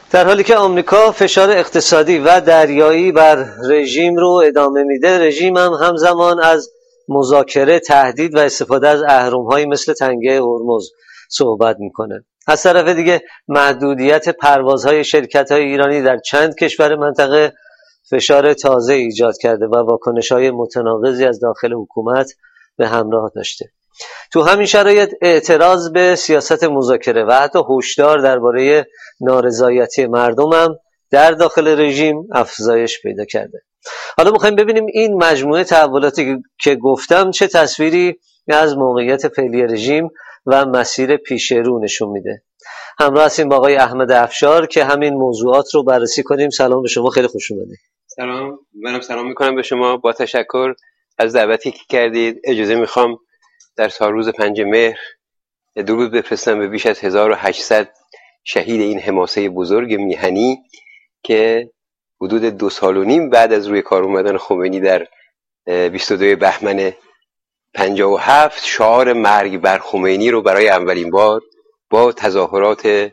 در حالی که آمریکا فشار اقتصادی و دریایی بر رژیم رو ادامه میده، رژیم هم همزمان از مذاکره، تهدید و استفاده از اهرم‌هایی مثل تنگه هرمز صحبت میکنه. از طرف دیگه محدودیت پروازهای شرکت‌های ایرانی در چند کشور منطقه فشار تازه ایجاد کرده و واکنش‌های متناقضی از داخل حکومت به همراه داشته. تو همین شرایط اعتراض به سیاست مذاکره و حتی هشدار درباره نارضایتی مردم هم در داخل رژیم افزایش پیدا کرده. حالا می‌خوایم ببینیم این مجموعه تحولاتی که گفتم چه تصویری از موقعیت فعلی رژیم و مسیر پیش رو نشون میده. همراه هستیم با آقای احمد افشار که همین موضوعات رو بررسی کنیم. سلام به شما، خیلی خوش اومدید. سلام، منم سلام میکنم به شما. با تشکر از دعوتی که کردید. اجازه میخوام در روز 5 مهر درود بفرستم به بیش از 1800 شهید این حماسه بزرگ میهنی که حدود 2.5 سال بعد از روی کار اومدن خمینی در 22 بهمن 57 شعار مرگ بر خمینی رو برای اولین بار با تظاهرات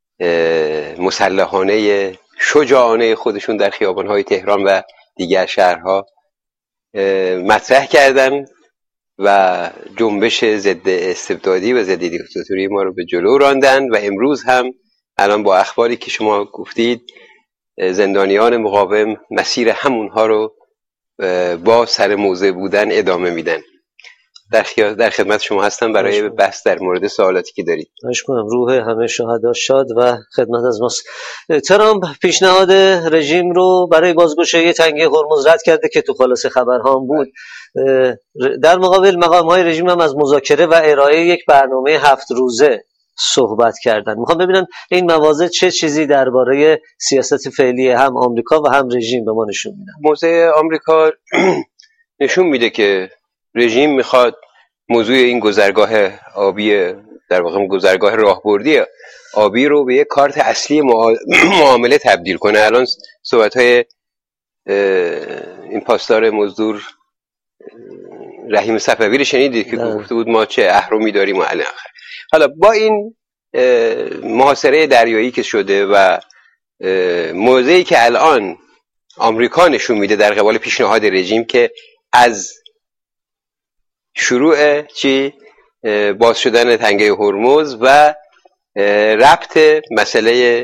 مسلحانه شجاعانه خودشون در خیابان‌های تهران و دیگر شهرها مطرح کردن و جنبش ضد استبدادی و ضد دیکتاتوری ما رو به جلو راندن. و امروز هم الان با اخباری که شما گفتید زندانیان مقاوم مسیر همونها رو با سر موضع بودن ادامه میدن. در خدمت شما هستم برای بحث در مورد سوالاتی که دارید. خواهش کنم. روح همه شهدا شاد و خدمت از ماست. ترامپ پیشنهاد رژیم رو برای بازگشایی تنگه هرمز رد کرده که تو خلاصه خبرها هم بود. در مقابل مقام‌های رژیم هم از مذاکره و ارائه یک برنامه 7 روزه صحبت کردن. میخوام ببینم این مواضع چه چیزی درباره سیاست فعلی هم آمریکا و هم رژیم به ما نشون میدن. موضع آمریکا نشون میده که رژیم میخواد موضوع این گذرگاه آبی، در واقع گذرگاه راهبردی آبی رو به یک کارت اصلی معامله تبدیل کنه. الان صحبت‌های این پاسدار مزدور رحیم صفوی رو شنیدید که گفته بود ما چه اهرمی داریم و الی آخر. حالا با این محاصره دریایی که شده و موضعی که الان آمریکا نشون میده در قبال پیشنهاد رژیم که از شروع باز شدن تنگه هرمز و ربط مسئله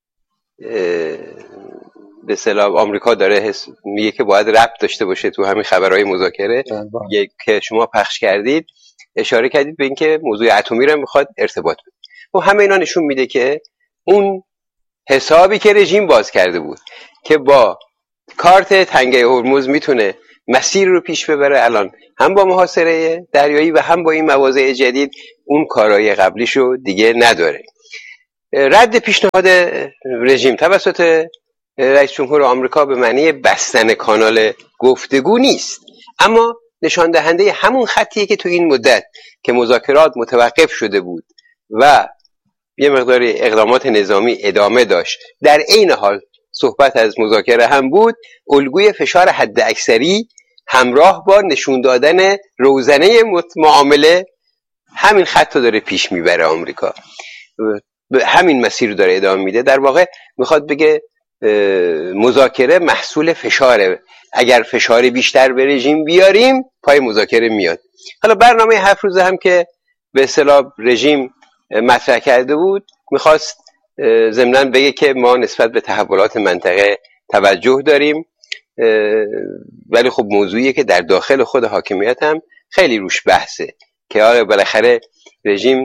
به اصطلاح آمریکا داره میگه که باید ربط داشته باشه تو همین خبرهای مذاکره که شما پخش کردید، اشاره کردید به اینکه موضوع اتمی رو میخواد ارتباط بده. و همه اینا نشون میده که اون حسابی که رژیم باز کرده بود که با کارت تنگه هرمز میتونه مسیر رو پیش ببره، الان هم با محاصره دریایی و هم با این مواضع جدید اون کارهای قبلیشو دیگه نداره. رد پیشنهاد رژیم توسط رئیس جمهور آمریکا به معنی بستن کانال گفتگو نیست، اما نشان دهنده همون خطیه که تو این مدت که مذاکرات متوقف شده بود و یه مقدار اقدامات نظامی ادامه داشت، در عین حال صحبت از مذاکره هم بود، الگوی فشار حد اکثری همراه با نشون دادن روزنه معامله همین خط رو داره پیش میبره. آمریکا همین مسیر رو داره ادامه میده. در واقع میخواد بگه مذاکره محصول فشاره، اگر فشار بیشتر به رژیم بیاریم پای مذاکره میاد. حالا برنامه 7 روزه هم که به اصطلاح رژیم مطرح کرده بود میخواست ضمناً بگه که ما نسبت به تحولات منطقه توجه داریم، ولی خب موضوعیه که در داخل خود حاکمیت هم خیلی روش بحثه که آره بالاخره رژیم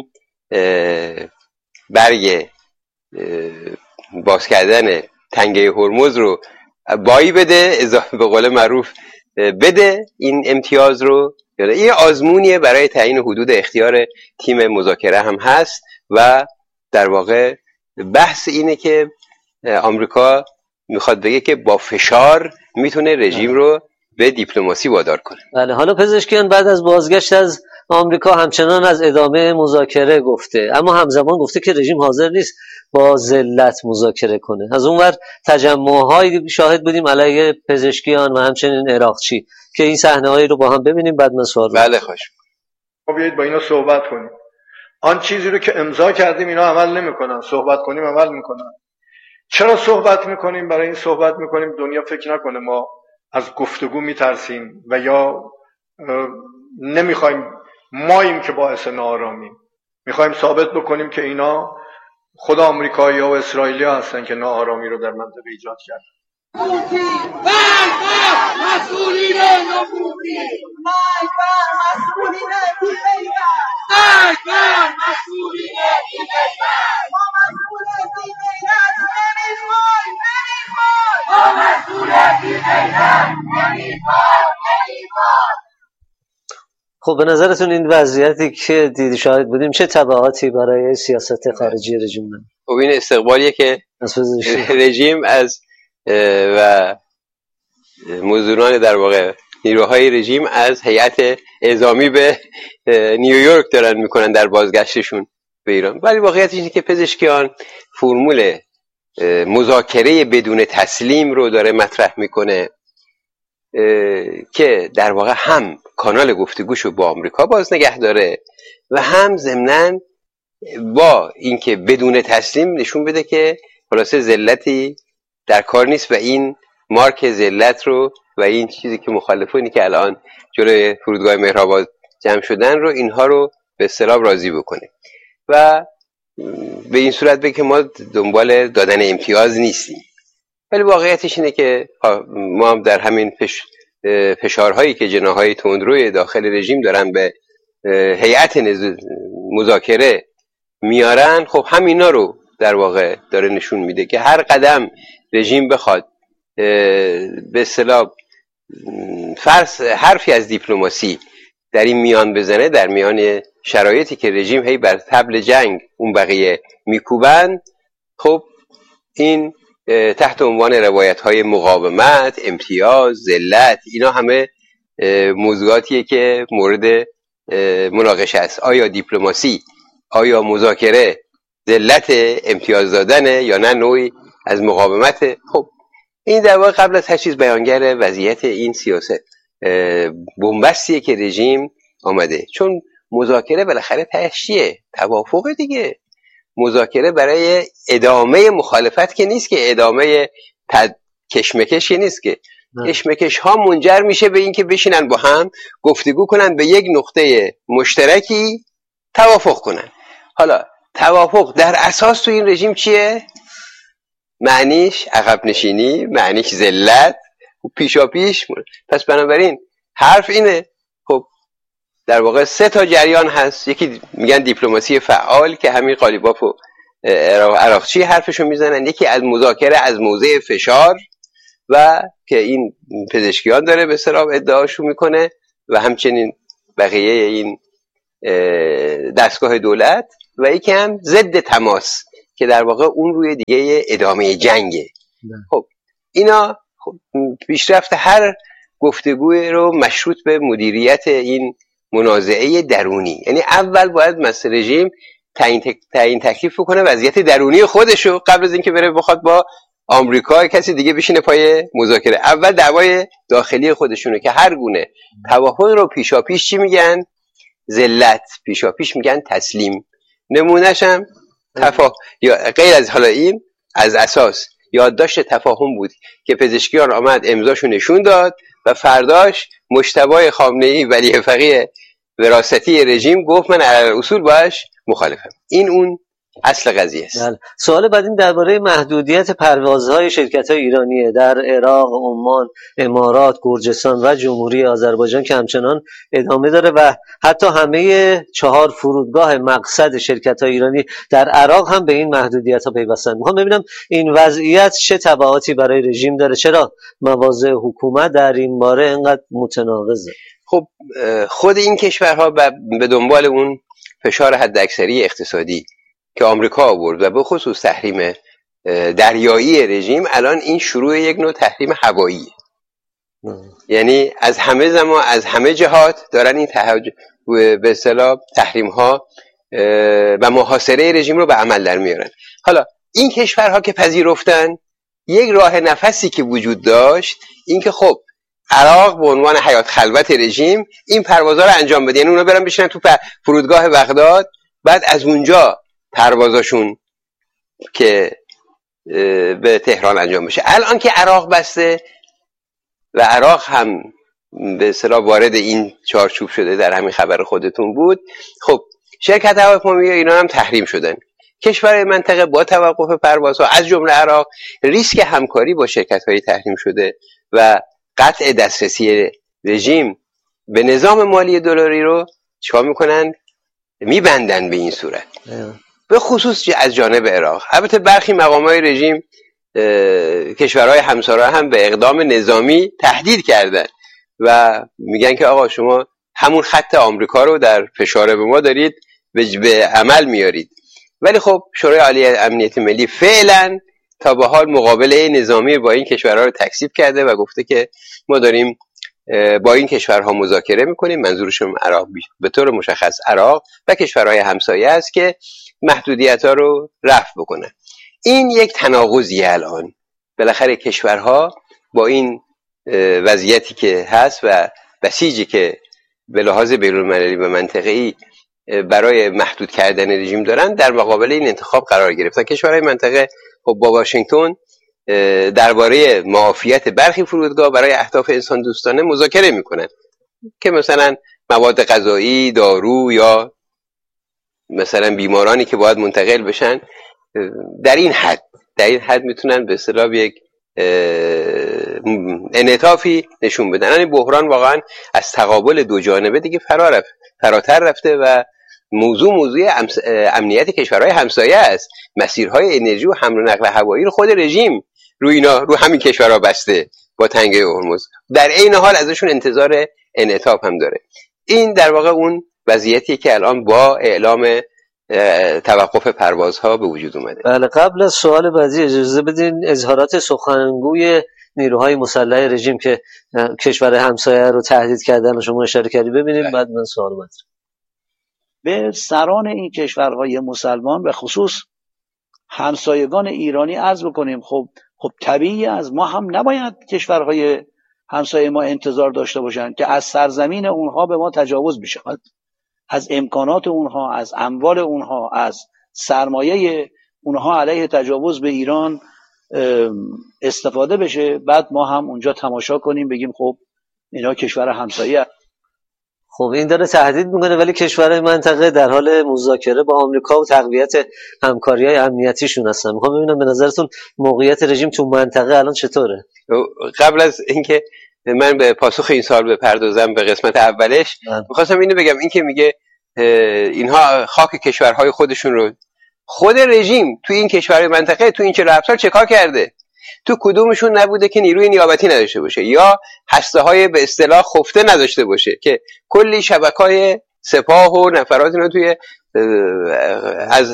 برگ باز کردن تنگه هرمز رو بایی بده، اضافه به قول معروف بده این امتیاز رو. یه آزمونیه برای تعیین حدود اختیار تیم مذاکره هم هست و در واقع بحث اینه که آمریکا میخواد بگه که با فشار میتونه رژیم رو به دیپلماسی وادار کنه. بله. حالا پزشکیان بعد از بازگشت از آمریکا همچنان از ادامه مذاکره گفته، اما همزمان گفته که رژیم حاضر نیست با ذلت مذاکره کنه. از اونور تجمع‌هایی شاهد بودیم علیه پزشکیان و همچنین عراقچی که این صحنه‌هایی رو با هم ببینیم بعد من سوال. بله خوش. ما بیایید با اینا صحبت کنیم. آن چیزی رو که امضا کردیم اینا عمل نمی‌کنن، صحبت کنیم عمل می‌کنن. چرا صحبت میکنیم؟ برای این صحبت میکنیم دنیا فکر نکنه ما از گفتگو میترسیم و یا نمیخوایم ماییم که باعث ناآرامیم. میخوایم ثابت بکنیم که اینا خود آمریکایی ها و اسرائیلی ها هستن که ناآرامی رو در منطقه ایجاد کردن. مسئولین نفوذی، مرگ بر مسئولین بی‌غیرت، مرگ بر مسئولین بی‌غیرت، ما مسئول بی‌غیرت نمیخوایم، ما مسئول بی‌غیرت نمیخوایم. خب به نظرتون این وضعیتی که دیدی شاهد بودیم چه تبعاتی برای سیاست خارجی رژیم داره؟ خب این استقبالیه که رژیم از و مزدوران در واقع نیروهای رژیم از هیئت اعزامی به نیویورک دارن میکنن در بازگشتشون به ایران. ولی واقعیت اینه که پزشکیان فرمول مذاکره بدون تسلیم رو داره مطرح میکنه که در واقع هم کانال گفتگوشو با آمریکا باز نگه داره و هم ضمناً با اینکه بدون تسلیم نشون بده که خلاصه ذلتی در کار نیست و این مارک ذلت رو و این چیزی که مخالفونی که الان جلوی فرودگاه مهرآباد جمع شدن رو اینها رو به اصطلاح راضی بکنه و به این صورت بگه که ما دنبال دادن امتیاز نیستیم. ولی واقعیتش اینه که ما هم در همین فشارهایی که جناح‌های تندروی داخل رژیم دارن به هیئت مذاکره میارن، خب همینا رو در واقع داره نشون میده که هر قدم رژیم بخواد به اصطلاح حرفی از دیپلماسی در این میان بزنه، در میان شرایطی که رژیم هی بر طبل جنگ اون بقیه میکوبن، خب این تحت عنوان روایت‌های مقاومت، امتیاز، ذلت، اینا همه موضوعاتیه که مورد مناقشه است. آیا دیپلماسی، آیا مذاکره ذلت امتیاز دادنه یا نه نوعی از مقاومت؟ خب این در واقع قبل از هر چیز بیانگر وضعیت این سیاست بنبستیه که رژیم آمده، چون مذاکره بالاخره تهش چیه؟ توافق دیگه. مذاکره برای ادامه مخالفت که نیست، که ادامه کشمکش که نیست، که کشمکش ها منجر میشه به این که بشینن با هم گفتگو کنن به یک نقطه مشترکی توافق کنن. حالا توافق در اساس تو این رژیم چیه؟ معنیش عقب نشینی، معنیش ذلت و پیشا پیش. پس بنابراین حرف اینه. خب در واقع 3 تا جریان هست. یکی میگن دیپلماسی فعال که همین قالیباف و عراقچی حرفشو میزنن، یکی از مذاکره از موضع فشار و که این پزشکیان داره به سراب ادعاشو میکنه و همچنین بقیه این دستگاه دولت، و یکی هم ضد تماس که در واقع اون روی دیگه ادامه جنگه. خب اینا پیشرفت هر گفتگوی رو مشروط به مدیریت این منازعه درونی، یعنی اول باید مسئله رژیم تعیین تکلیف کنه وضعیت درونی خودشو قبل از اینکه بره بخواد با آمریکا کسی دیگه بشینه پای مذاکره. اول دعوای داخلی خودشونه که هر گونه توافق رو پیشاپیش چی میگن؟ ذلت. پیشاپیش میگن تسلیم. نمونهش هم یا غیر از حالا این از اساس یادداشت تفاهم بود که پزشکیان آمد امضاشو نشون داد و فرداش مجتبی خامنه‌ای ولی فقیه وراثتی رژیم گفت من علی اصول باش مخالفم. این اون اصل قضیه است. سوال بعد این درباره محدودیت پروازهای شرکت‌های ایرانیه در عراق، عمان، امارات، گرجستان و جمهوری آذربایجان که همچنان ادامه داره و حتی همه 4 فرودگاه مقصد شرکت‌های ایرانی در عراق هم به این محدودیت‌ها پیوستن. میخوام ببینم این وضعیت چه تبعاتی برای رژیم داره، چرا مواضع حکومت در این باره اینقدر متناقضه؟ خب خود این کشورها به دنبال اون فشار حداکثری اقتصادی که آمریکا آورد و به خصوص تحریم دریایی رژیم، الان این شروع یک نوع تحریم هوایی، یعنی از همه زمان از همه جهات دارن این به اصطلاح تحریم ها و محاصره رژیم رو به عمل در میارن. حالا این کشورها که پذیرفتن، یک راه نفسی که وجود داشت این که خب عراق به عنوان حیات خلوت رژیم این پروازها رو انجام بده، یعنی اونا برن بشینن تو فرودگاه بغداد، بعد از اونجا پروازاشون که به تهران انجام بشه. الان که عراق بسته و عراق هم به اصطلاح وارد این چارچوب شده، در همین خبر خودتون بود، خب شرکت هواپیمایی ایران هم تحریم شدن. کشورهای منطقه با توقف پروازها از جمله عراق ریسک همکاری با شرکت‌های تحریم شده و قطع دسترسی رژیم به نظام مالی دلاری رو چیکار میکنن؟ میبندن به این صورت، به خصوص از جانب عراق. البته برخی مقامات رژیم کشورهای همسایه هم به اقدام نظامی تهدید کردن و میگن که آقا شما همون خط آمریکا رو در فشار به ما دارید به عمل میارید. ولی خب شورای عالی امنیت ملی فعلا تا به حال مقابله نظامی با این کشورها رو تکذیب کرده و گفته که ما داریم با این کشورها مذاکره میکنیم. منظورشون عراق به طور مشخص عراق و کشورهای همسایه است که محدودیت‌ها رو رفع بکنن. این یک تناقضیه. الان بالاخره کشورها با این وضعیتی که هست و بسیجی که به لحاظ بین‌المللی و منطقه‌ای برای محدود کردن رژیم دارن، در مقابل این انتخاب قرار گرفتن. کشورهای منطقه خب با واشنگتن درباره معافیت برخی فرودگاه برای اهداف انسان دوستانه مذاکره میکنن که مثلا مواد غذایی، دارو یا مثلا بیمارانی که باید منتقل بشن در این حد میتونن به اصطلاح یک انعطافی نشون بدن. این بحران واقعا از تقابل دو جانبه دیگه فراتر رفته و موضوع امنیت کشورهای همسایه است. مسیرهای انرژی و حمل و نقل هوایی رو خود رژیم رو همین کشورها بسته با تنگه هرمز، در عین حال ازشون انتظار انعطاف هم داره. این در واقع اون وضعیتی که الان با اعلام توقف پروازها به وجود اومده. بله، قبل از سوال بعدی اجازه بدین اظهارات سخنگوی نیروهای مسلح رژیم که کشور همسایه رو تهدید کردن و شما اشاره کردی ببینیم، بعد من سوال مطرح. به سران این کشورهای مسلمان به خصوص همسایگان ایرانی عرض بکنیم خب طبیعی از ما هم نباید کشورهای همسایه ما انتظار داشته باشن که از سرزمین اونها به ما تجاوز بشه، از امکانات اونها، از اموال اونها، از سرمایه اونها علیه تجاوز به ایران استفاده بشه، بعد ما هم اونجا تماشا کنیم بگیم خب اینا کشور همسایه. خب این داره تهدید میکنه، ولی کشورهای منطقه در حال مذاکره با آمریکا و تقویت همکاری‌های امنیتیشون هستن. میخوام ببینم به نظرتون موقعیت رژیم تو منطقه الان چطوره؟ قبل از اینکه من به پاسخ این سوال بپردازم به قسمت اولش، میخواستم اینو بگم، این که میگه اینها خاک کشورهای خودشون رو، خود رژیم تو این کشورهای منطقه تو این 47 سال چه کار کرده؟ تو کدومشون نبوده که نیروی نیابتی نداشته باشه یا هسته‌های به اصطلاح خفته نداشته باشه که کلی شبکه‌های سپاه و نفرات اینا توی از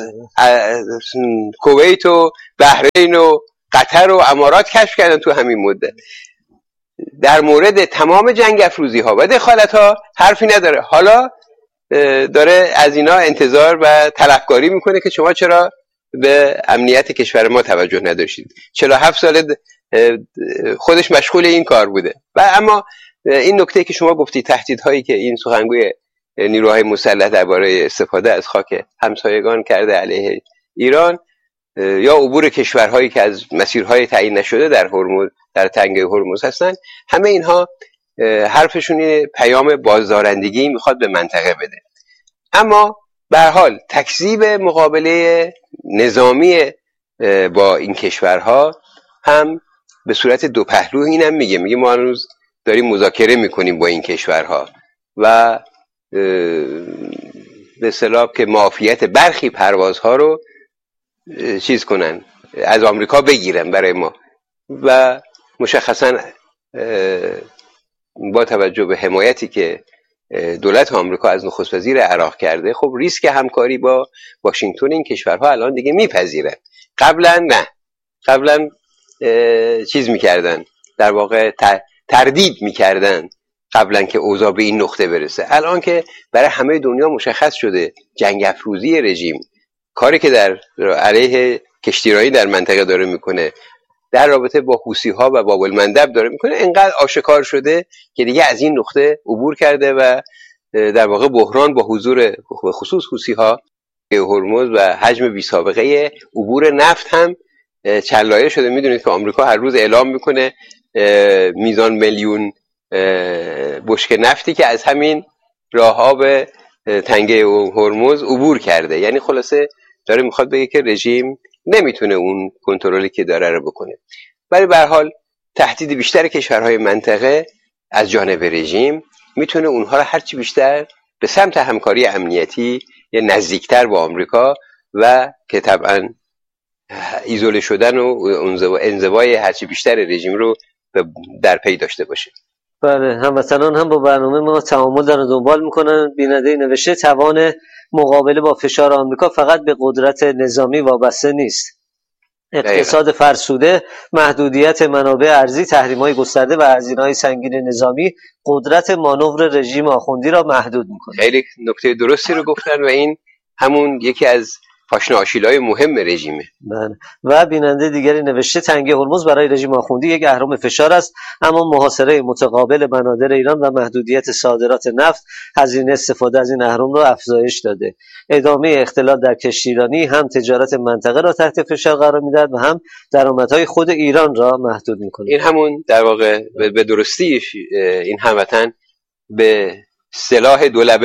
کویت و بحرین و قطر و امارات کشف کردن تو همین مدت. در مورد تمام جنگ افروزی ها و دخالت ها حرفی نداره. حالا داره از اینا انتظار و طلبکاری میکنه که شما چرا به امنیت کشور ما توجه نداشتید. 47 سال خودش مشغول این کار بوده. و اما این نکته که شما گفتی، تهدیدهایی که این سخنگوی نیروهای مسلح درباره استفاده از خاک همسایگان کرده علیه ایران یا عبور کشورهایی که از مسیرهای تعیین نشده در هرمز، در تنگه هرمز هستن، همه اینها حرفشون پیام بازدارندگی میخواد به منطقه بده. اما به هر حال تکذیب مقابله نظامی با این کشورها هم به صورت دو پهلو اینم میگه ما هنوز داریم مذاکره میکنیم با این کشورها و به اصطلاح که معافیت برخی پروازها رو چیز کنن، از آمریکا بگیرن برای ما و مشخصا با توجه به حمایتی که دولت آمریکا از نخست وزیر عراق کرده، خب ریسک همکاری با واشنگتن این کشورها الان دیگه میپذیرن. قبلا چیز میکردن، در واقع تردید میکردن قبلا که اوضاع به این نقطه برسه. الان که برای همه دنیا مشخص شده جنگ افروزی رژیم، کاری که در علیه کشتیرانی در منطقه داره میکنه، در رابطه با حوثی‌ها و باب المندب داره میکنه، اینقدر آشکار شده که دیگه از این نقطه عبور کرده و در واقع بحران با حضور خصوص حوثی‌ها هرمز و حجم بی سابقه عبور نفت هم چند لایه شده. میدونید که آمریکا هر روز اعلام میکنه میزان میلیون بشکه نفتی که از همین راه آب تنگه هرمز عبور کرده. یعنی خلاصه داره میخواد بگه که رژیم نمیتونه اون کنترلی که داره رو بکنه. ولی به هر حال تهدید بیشتر کشورهای منطقه از جانب رژیم میتونه اونها رو هرچی بیشتر به سمت همکاری امنیتی یا نزدیکتر با آمریکا و که طبعا ایزوله شدن و انزوای هرچی بیشتر رژیم رو در پی داشته باشه. بله، هموطنان هم با برنامه ما تعامل دارن دنبال میکنن. بیننده نوشته توان مقابله با فشار آمریکا فقط به قدرت نظامی وابسته نیست. اقتصاد فرسوده، محدودیت منابع ارزی، تحریم‌های گسترده و هزینه‌های سنگین نظامی قدرت مانور رژیم آخوندی را محدود می‌کند. خیلی نکته درستی رو گفتن و این همون یکی از پاشنه آشیل‌های مهم رژیمه. بله. و بیننده دیگری نوشته تنگه هرمز برای رژیم آخوندی یک اهرم فشار است، اما محاصره متقابل بنادر ایران و محدودیت صادرات نفت هزینه استفاده از این اهرم را افزایش داده. ادامه اختلال در کشتیرانی هم تجارت منطقه را تحت فشار قرار می‌دهد و هم درآمدهای خود ایران را محدود می‌کند. این همون در واقع به درستی این هموطن به سلاح دولبه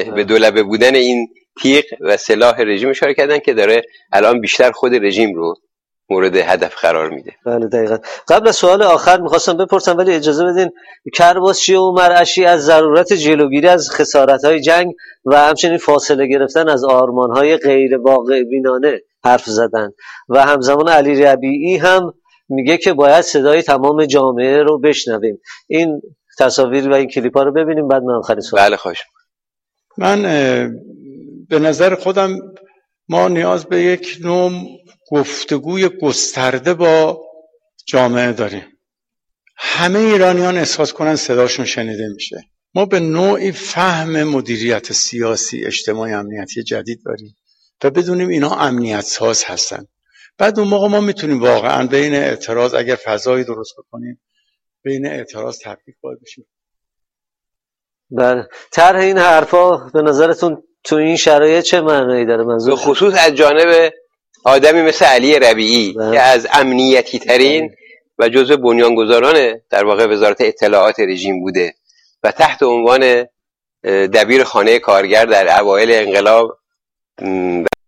بودن این تیغ و سلاح رژیم اشاره کردن که داره الان بیشتر خود رژیم رو مورد هدف قرار میده. بله دقیقاً. قبل از سوال آخر میخواستم بپرسم ولی اجازه بدین کرباسچی و مرعشی از ضرورت جلوگیری از خسارت‌های جنگ و همچنین فاصله گرفتن از آرمان‌های غیر واقع بینانه حرف زدن و همزمان علی ربیعی هم میگه که باید صدای تمام جامعه رو بشنویم. این تصاویر و این کلیپ‌ها رو ببینیم بعد من آخرین سوال. بله خواهش. من به نظر خودم ما نیاز به یک نوع گفتگوی گسترده با جامعه داریم. همه ایرانیان احساس کنن صداشون شنیده میشه. ما به نوعی فهم مدیریت سیاسی، اجتماعی، امنیتی جدید داریم و بدونیم اینا امنیت ساز هستن. بعد اون موقع ما میتونیم واقعا بین اعتراض اگر فضایی درست بکنیم بین اعتراض تفکیک باید بشیم. بله. طرح این حرفا به نظرتون تو این شرایط چه معنایی داره؟ منظور به خصوص از جانب آدمی مثل علی ربیعی که از امنیتی ترین و جزو بنیانگذاران در واقع وزارت اطلاعات رژیم بوده و تحت عنوان دبیر خانه کارگر در اوایل انقلاب